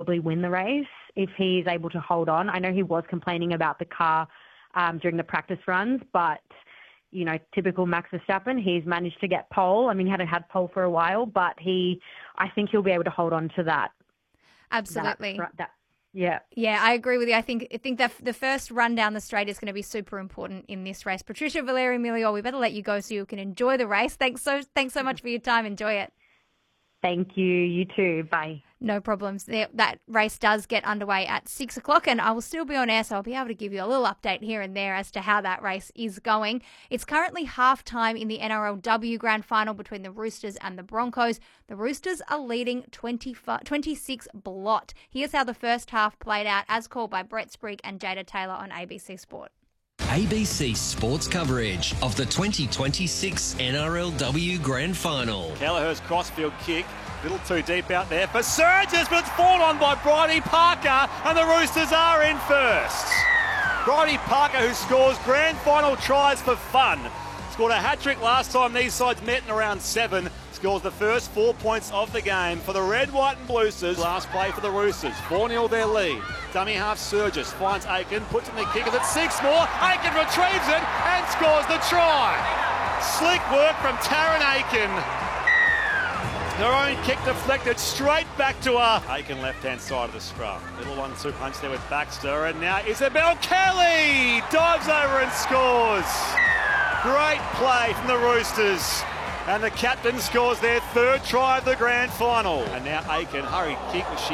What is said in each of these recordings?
probably win the race if he's able to hold on. I know he was complaining about the car during the practice runs, but, you know, typical Max Verstappen, he's managed to get pole. I mean, he hadn't had pole for a while, but I think he'll be able to hold on to that. Absolutely. Yeah. Yeah, I agree with you. I think that the first run down the straight is going to be super important in this race. Patricia Valeri Milior, we better let you go so you can enjoy the race. Thanks so much for your time. Enjoy it. Thank you. You too. Bye. No problems. That race does get underway at 6 o'clock, and I will still be on air, so I'll be able to give you a little update here and there as to how that race is going. It's currently half-time in the NRLW Grand Final between the Roosters and the Broncos. The Roosters are leading 26-blot. Here's how the first half played out, as called by Brett Sprigg and Jada Taylor on ABC Sport. ABC Sports coverage of the 2026 NRLW Grand Final. Kelleher's crossfield kick, a little too deep out there for Surges, but it's fallen on by Bridie Parker, and the Roosters are in first. Bridie Parker, who scores grand final tries for fun, scored a hat-trick last time these sides met in around 7. Scores the first 4 points of the game for the Red, White and Bluesters. Last play for the Roosters. 4-0 their lead. Dummy half Surges finds Aiken, puts in the kickers at 6 more. Aiken retrieves it and scores the try. Slick work from Taryn Aiken. Their own kick deflected straight back to her. Aiken left-hand side of the scrum. Little 1-2 punch there with Baxter. And now Isabel Kelly dives over and scores. Great play from the Roosters. And the captain scores their third try of the grand final. And now Aiken, hurried kick. She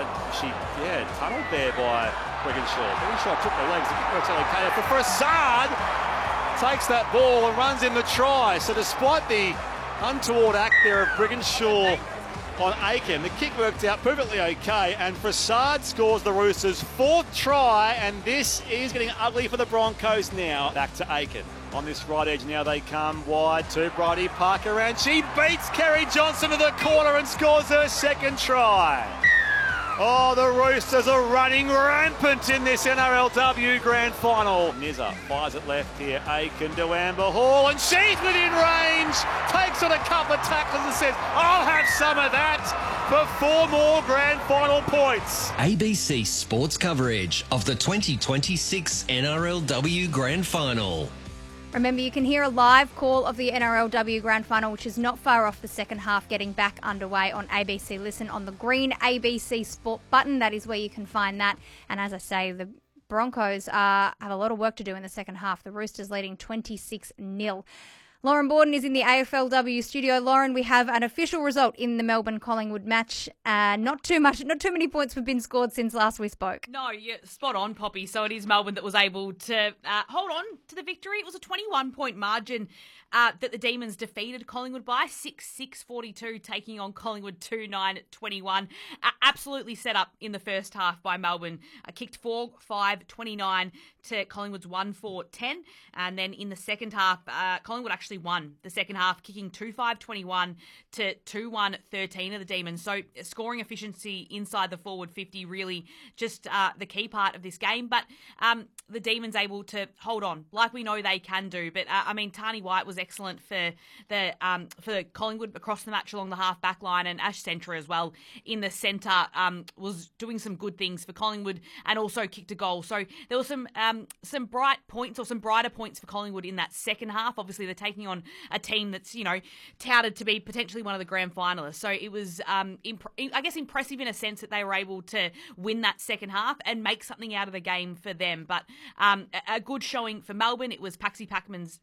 tunneled there by Brigginshaw. Brigginshaw took the legs. It works okay. But Prasad takes that ball and runs in the try. So despite the untoward act there of Brigginshaw on Aiken, the kick worked out perfectly okay. And Prasad scores the Roosters' fourth try. And this is getting ugly for the Broncos now. Back to Aiken. On this right edge now they come wide to Bridie Parker, and she beats Kerry Johnson to the corner and scores her second try. Oh, the Roosters are running rampant in this NRLW Grand Final. Nizza fires it left here. Aiken to Amber Hall, and she's within range. Takes on a couple of tackles and says, I'll have some of that for 4 more Grand Final points. ABC Sports coverage of the 2026 NRLW Grand Final. Remember, you can hear a live call of the NRLW Grand Final, which is not far off the second half, getting back underway on ABC Listen on the green ABC Sport button. That is where you can find that. And as I say, the Broncos have a lot of work to do in the second half. The Roosters leading 26-0. Lauren Borden is in the AFLW studio. Lauren, we have an official result in the Melbourne-Collingwood match. Not too many points have been scored since last we spoke. No, you're spot on, Poppy. So it is Melbourne that was able to hold on to the victory. It was a 21-point margin that the Demons defeated Collingwood by, 6-6-42, taking on Collingwood 2-9-21. Absolutely set up in the first half by Melbourne. Kicked 4-5-29 to Collingwood's 1-4-10. And then in the second half, Collingwood actually won the second half, kicking 2-5-21 to 2-1-13 of the Demons. So scoring efficiency inside the forward 50 really just the key part of this game. But the Demons able to hold on like we know they can do. But Tani White was excellent for Collingwood across the match along the half back line, and Ash Centra as well in the centre was doing some good things for Collingwood and also kicked a goal. So there was some bright points or some brighter points for Collingwood in that second half. Obviously they're taking on a team that's touted to be potentially one of the grand finalists. So it was impressive in a sense that they were able to win that second half and make something out of the game for them. But a good showing for Melbourne. It was Paxi Paxman's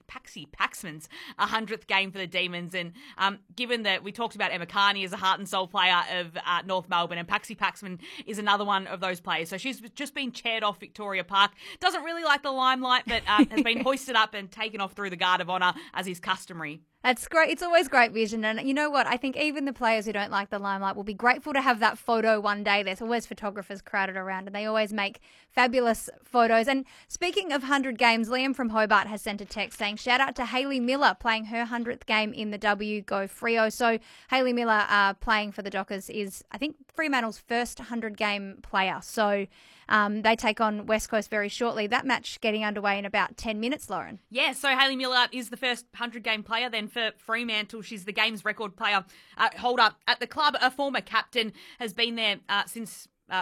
100th game for the Demons, and given that we talked about Emma Carney as a heart and soul player of North Melbourne, and Paxi Paxman is another one of those players. So she's just been chaired off Victoria Park. Doesn't really like the limelight, but has been hoisted up and taken off through the Guard of Honour as is customary. That's great. It's always great vision. And you know what? I think even the players who don't like the limelight will be grateful to have that photo one day. There's always photographers crowded around and they always make fabulous photos. And speaking of 100 games, Liam from Hobart has sent a text saying, shout out to Hayley Miller playing her 100th game in the W Go Freo. So Hayley Miller playing for the Dockers is, I think, Fremantle's first 100-game player. So they take on West Coast very shortly. That match getting underway in about 10 minutes, Lauren. Yeah, so Hayley Miller is the first 100-game player. Then for Fremantle, she's the games record player holder at the club. A former captain, has been there since